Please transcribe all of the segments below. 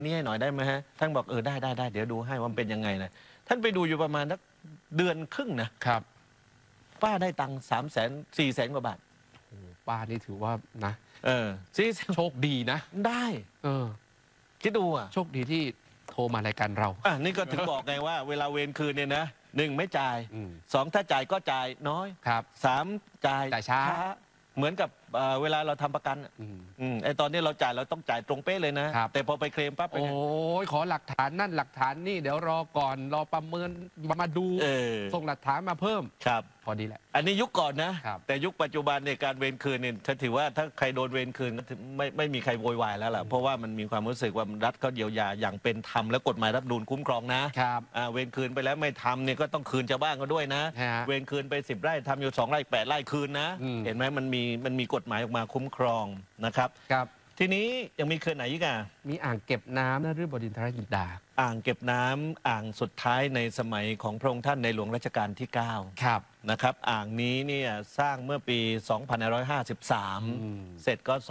นี่ให้หน่อยได้ไหมฮะท่านบอกได้เดี๋ยวดูให้ว่ามันเป็นยังไงนะท่านไปดูอยู่ประมาณสักเดือนครึ่งนะครับป้าได้ตังค์300,000 400,000 กว่าบาทโอ้ป้านี่ถือว่านะโชคดีนะได้คิดดูอ่ะโชคดีที่โทรมารายการเรานี่ก็ถึงบอกไงว่าเวลาเวรคืนเนี่ยนะ1ไม่จ่าย2ถ้าจ่ายก็จ่ายน้อยครับ 3จ่ายช้าเหมือนกับเวลาเราทำประกันไอ้ตอนนี้เราจ่ายเราต้องจ่ายตรงเป๊ะเลยนะแต่พอไปเคลมปั๊บโอ้ยขอหลักฐานนั่นหลักฐานนี่เดี๋ยวรอก่อนรอประเมินมาดูส่งหลักฐานมาเพิ่มครับพอดีแหละอันนี้ยุคก่อนนะแต่ยุคปัจจุบันในการเวรคืนเนี่ยถือว่าถ้าใครโดนเวรคืนไม่มีใครโวยวายแล้วล่ะเพราะว่ามันมีความรู้สึกว่ารัฐเขาเยียวยาอย่างเป็นธรรมและกฎหมายรับนูนคุ้มครองนะครับเวรคืนไปแล้วไม่ทำเนี่ยก็ต้องคืนชาวบ้านก็ด้วยนะเวรคืนไป10 ไร่ทำอยู่2 ไร่8 ไร่คืนนะเห็นไหมมันมีกฎหมายออกมาคุ้มครองนะครับทีนี้ยังมีเขื่อนไหนอีกอ่ะมีอ่างเก็บน้ำนฤบดินทรจินดาอ่างเก็บน้ำอ่างสุดท้ายในสมัยของพระองค์ท่านในหลวงรัชกาลที่9 ครับนะครับอ่างนี้เนี่ยสร้างเมื่อปี2553เสร็จก็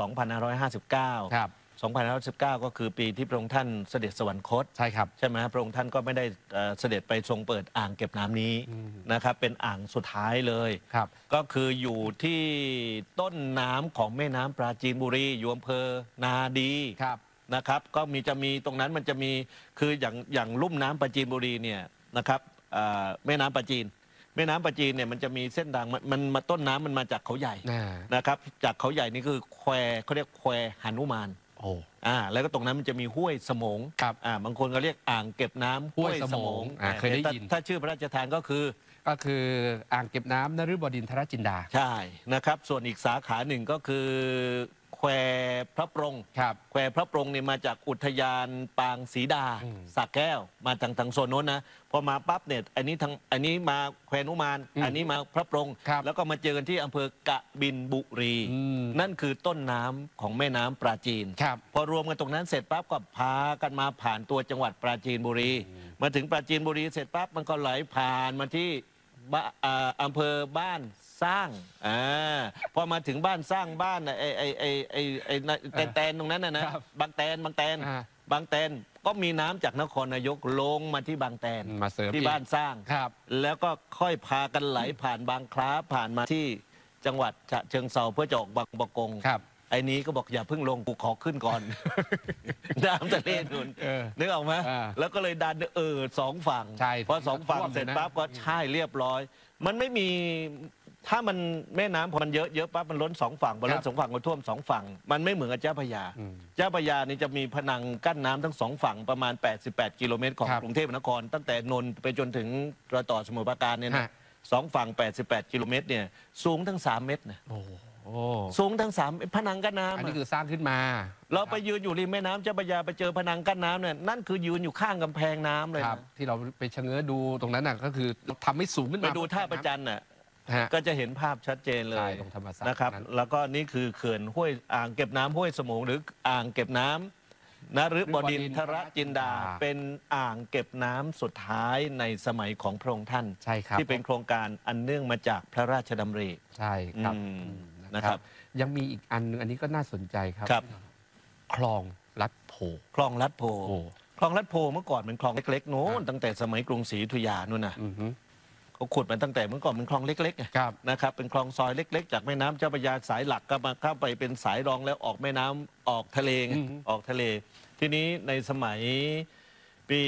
2559 ครับ 2519ก็คือปีที่พระองค์ท่านเสด็จสวรรคตใช่ครับใช่ไหมพระองค์ท่านก็ไม่ได้เสด็จไปทรงเปิดอ่างเก็บน้ำนี้นะครับเป็นอ่างสุดท้ายเลยก็คืออยู่ที่ต้นน้ำของแม่น้ำปราจีนบุรีอยู่อำเภอนาดีนะครับก็จะมีตรงนั้นมันจะมีคืออย่างลุ่มน้ำปราจีนบุรีเนี่ยนะครับแม่น้ำปราจีนเนี่ยมันจะมีเส้นทางมันมาต้นน้ำมันมาจากเขาใหญ่นะครับจากเขาใหญ่นี่คือแควเขาเรียกแควหนุมานแล้วก็ตรงนั้นมันจะมีห้วยสมงบางคนก็เรียกอ่างเก็บน้ำห้วยสมงเคยได้ยินถ้าชื่อพระราชทานก็คืออ่างเก็บน้ำนฤบดินทรจินดาใช่นะครับส่วนอีกสาขาหนึ่งก็คือแควพระปรงแควพระปรงเนี่ยมาจากอุทยานปางศรีดาสระแก้วมาทางโซนโน้นนะพอมาปั๊บเนี่ยอันนี้มาแควนุมานอันนี้มาพระปรงแล้วก็มาเจอกันที่อำเภอกบินบุรีนั่นคือต้นน้ำของแม่น้ำปราจีนพอรวมกันตรงนั้นเสร็จปั๊บก็พากันมาผ่านตัวจังหวัดปราจีนบุรีมาถึงปราจีนบุรีเสร็จปั๊บมันก็ไหลผ่านมาที่อำเภอบ้านสร้างพอมาถึงบ้านสร้างบ้านแตนตรงนั้นนะบางแตนก็มีน้ำจากนครนายกลงมาที่บางแตนที่บ้านสร้างแล้วก็ค่อยพากันไหลผ่านบางคล้าผ่านมาที่จังหวัดฉะเชิงเทราเพื่อจะออกบางปะกงไอ้นี้ก็บอกอย่าเพิ่งลงกูขอขึ้นก่อนน้ำทะเลนุนนึกออกไหมแล้วก็เลยดัน2 ฝั่งพอ2 ฝั่งเสร็จปั๊บก็ใช่เรียบร้อยมันไม่มีถ้ามันแม่น้ำพอมันเยอะปั๊บมันล้น2 ฝั่งพอล้น2 ฝั่งก็ท่วม2 ฝั่งมันไม่เหมือนกับเจ้าพระยานี่จะมีผนังกั้นน้ำทั้ง2 ฝั่งประมาณ88 กิโลเมตรของกรุงเทพมหานครตั้งแต่นนท์ไปจนถึงรอยต่อสมุทรปราการเนี่ยนะ2 ฝั่ง88 กิโลเมตรเนี่ยสูงทั้ง3 เมตรนะสูงทั้ง3 ผนังกั้นน้ำอันนี้คือสร้างขึ้นมาเราไปยืนอยู่ริมแม่น้ำเจ้าพระยาไปเจอผนังกั้นน้ำเนี่ยนั่นคือยืนอยู่ข้างกำแพงน้ำเลยที่เราไปชะเง้อดูตรงนั้นน่ะก็คือทำให้สูงขึ้นมาไปดูท่าประจันน่ะก็จะเห็นภาพชัดเจนเลยนะครับแล้วก็นี่คือเขื่อนห้วยอ่างเก็บน้ำห้วยสมงหรืออ่างเก็บน้ำนฤบดินทรจินดาเป็นอ่างเก็บน้ำสุดท้ายในสมัยของพระองค์ท่านที่เป็นโครงการอันเนื่องมาจากพระราชดำริใช่ครับนะครับยังมีอีกอันนึงอันนี้ก็น่าสนใจครับคลองลัดโพคลองลัดโพเมื่อก่อนเป็นคลองเล็กๆโน้นตั้งแต่สมัยกรุงศรีอยุธยานู่นนะเขาขุดมาตั้งแต่เมื่อก่อนเป็นคลองเล็กๆนะครับเป็นคลองซอยเล็กๆจากแม่น้ำเจ้าพระยาสายหลักก็มาเข้าไปเป็นสายรองแล้วออกแม่น้ำออกทะเลทีนี้ในสมัยปี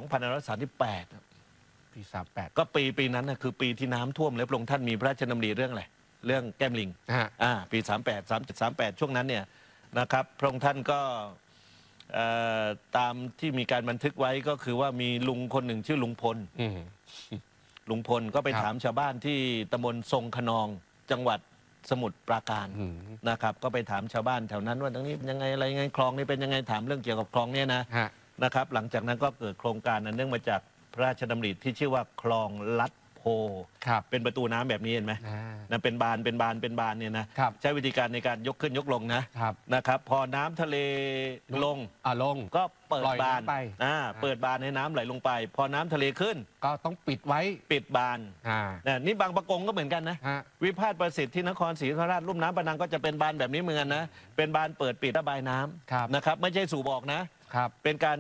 2538 ปี38 ก็ปีนั้นนะคือปีที่น้ำท่วมแล้วพระองค์ท่านมีพระราชดำริเรื่องอะไรเรื่องแก้มลิงปี38ช่วงนั้นเนี่ยนะครับพระองค์ท่านก็ตามที่มีการบันทึกไว้ก็คือว่ามีลุงคนหนึ่งชื่อลุงพลก็ไปถามชาวบ้านที่ตำบลทรงขนองจังหวัดสมุทรปราการนะครับก็ไปถามชาวบ้านแถวนั้นว่าตรงนี้เป็นยังไงอะไรยังไงคลองนี้เป็นยังไงถามเรื่องเกี่ยวกับคลองนี้นะครับหลังจากนั้นก็เกิดโครงการอันเนื่องมาจากพระราชดำริที่ชื่อว่าคลองลัดโพเป็นประตูน้ำแบบนี้เห็นไหมนั่นเป็นบานเนี่ยนะใช้วิธีการในการยกขึ้นยกลงนะครับพอน้ำทะเลลงก็เปิดบานให้น้ำไหลลงไปพอน้ำทะเลขึ้นก็ต้องปิดบานนี่บางปะกงก็เหมือนกันนะวิพาทประสิทธิ์ที่นครศรีธรรมราชลุ่มน้ำปะนังก็จะเป็นบานแบบนี้เหมือนกันนะเป็นบานเปิดปิดระบายน้ำนะครับไม่ใช่สูบออกนะครับเป็นการ